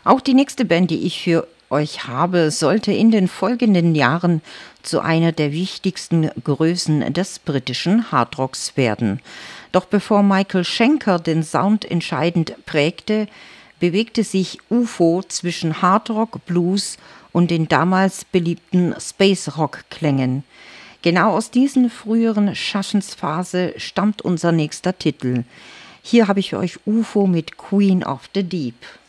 Auch die nächste Band, die ich für euch habe, sollte in den folgenden Jahren zu einer der wichtigsten Größen des britischen Hardrocks werden. Doch bevor Michael Schenker den Sound entscheidend prägte, bewegte sich UFO zwischen Hardrock, Blues und den damals beliebten Space-Rock-Klängen. Genau aus diesen früheren Schaffensphase stammt unser nächster Titel. Hier habe ich für euch UFO mit Queen of the Deep.